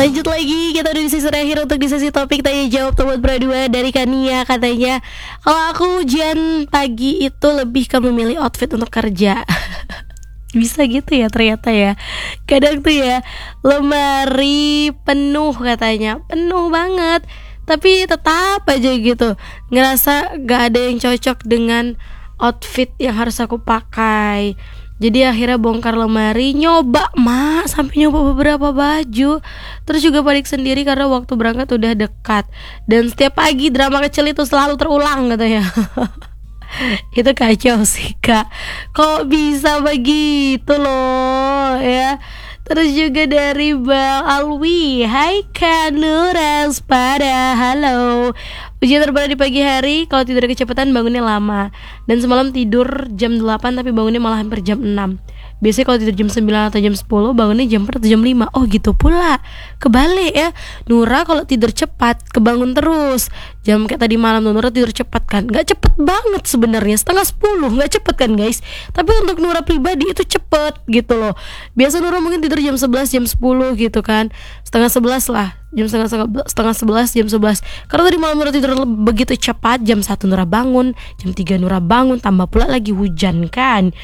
Lanjut lagi, kita udah di sesi terakhir untuk di sesi topik tanya jawab teman berdua dari Kania. Katanya, kalau aku ujian pagi itu lebih ke memilih outfit untuk kerja. Bisa gitu ya ternyata ya. Kadang tuh ya lemari penuh katanya, penuh banget, tapi tetap aja gitu ngerasa gak ada yang cocok dengan outfit yang harus aku pakai. Jadi akhirnya bongkar lemari, nyoba sampai nyoba beberapa baju. Terus juga panik sendiri karena waktu berangkat udah dekat. Dan setiap pagi drama kecil itu selalu terulang katanya. Itu kacau sih kak, kok bisa begitu loh ya. Terus juga dari Bang Alwi, hai Kak Nuras pada halo. Ujian terberat di pagi hari, kalau tidur kecepatan bangunnya lama. Dan semalam tidur jam 8 tapi bangunnya malah hampir jam 6. Biasanya kalau tidur jam 9 atau jam 10 bangunnya jam 4 atau jam 5. Oh gitu pula, kebalik ya. Nura kalau tidur cepat kebangun terus. Jam kayak tadi malam Nura tidur cepat kan. Gak cepet banget sebenarnya, setengah 10, gak cepet kan guys. Tapi untuk Nura pribadi itu cepet gitu loh. Biasa Nura mungkin tidur jam 11, jam 10 gitu kan. Setengah 11 lah, jam setengah 11, jam 11. Karena tadi malam Nura tidur begitu cepat, jam 1 Nura bangun, jam 3 Nura bangun, tambah pula lagi hujan kan.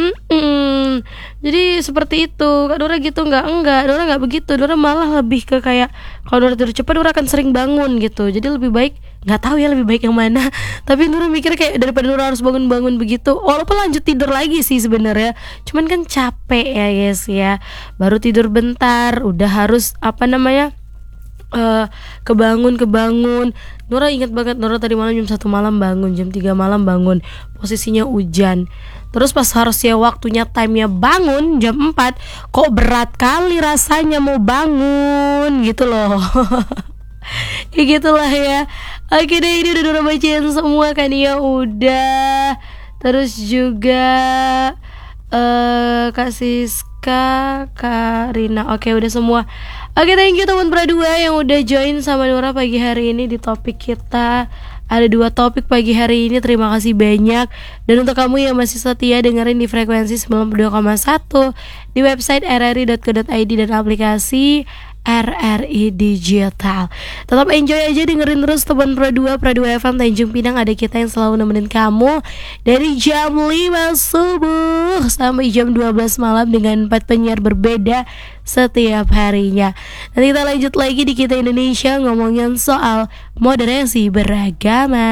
Jadi seperti itu. Kak Nura gitu enggak, Nura enggak begitu. Nura malah lebih ke kayak kalau Nura tidur cepat Nura akan sering bangun gitu. Jadi lebih baik, nggak tahu ya lebih baik yang mana. Tapi Nura mikir kayak daripada Nura harus bangun begitu, walaupun lanjut tidur lagi sih sebenarnya. Cuman kan capek ya guys ya. Baru tidur bentar udah harus kebangun. Nura ingat banget, Nura tadi malam jam 1 malam bangun, jam 3 malam bangun, posisinya hujan. Terus pas harusnya waktunya time-nya bangun jam 4, kok berat kali rasanya mau bangun gitu loh. Ya gitulah ya. Oke deh, ini udah Nura bacain semua kan ya, udah. Terus juga Kak Siska, Kak Rina, oke udah semua. Oke, thank you teman berdua yang udah join sama Nura pagi hari ini di topik kita. Ada 2 topik pagi hari ini, terima kasih banyak. Dan untuk kamu yang masih setia dengerin di frekuensi 92,1 di website rri.co.id dan aplikasi RRI Digital, tetap enjoy aja dengerin terus teman Pro2 FM Tanjung Pinang. Ada kita yang selalu nemenin kamu dari jam 5 subuh sampai jam 12 malam dengan 4 penyiar berbeda setiap harinya. Nanti kita lanjut lagi di Kita Indonesia ngomongin soal moderasi beragama.